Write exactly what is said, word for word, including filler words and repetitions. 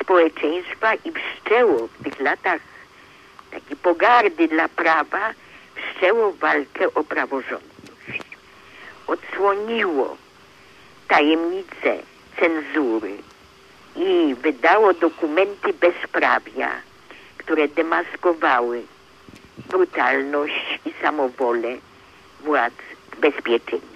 społeczeństwa i wszczęło w tych latach takiej pogardy dla prawa, wszczęło walkę o praworządność. Odsłoniło tajemnice cenzury i wydało dokumenty bezprawia, które demaskowały brutalność i samowolę władz bezpieczeństwa.